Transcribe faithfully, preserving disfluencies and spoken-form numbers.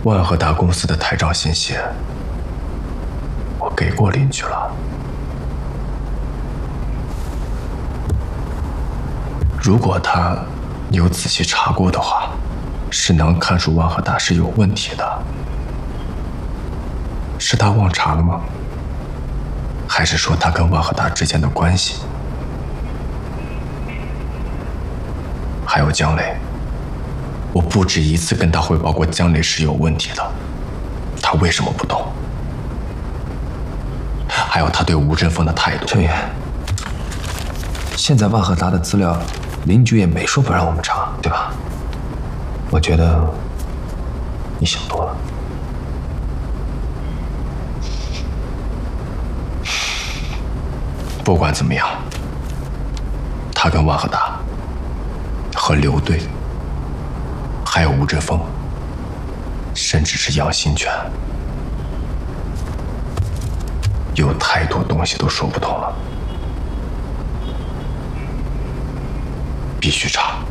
万和达公司的台账信息，我给过邻居了。如果他有仔细查过的话，是能看出万和达是有问题的。是他忘查了吗？还是说他跟万和达之间的关系？还有江磊，我不止一次跟他汇报过江磊是有问题的，他为什么不动？还有他对吴振峰的态度。 陈宇，现在万和达的资料，邻居也没说不让我们查，对吧？我觉得你想多了。 不管怎么样，他跟万和达和刘队，还有吴振峰，甚至是杨新全，有太多东西都说不通了，必须查。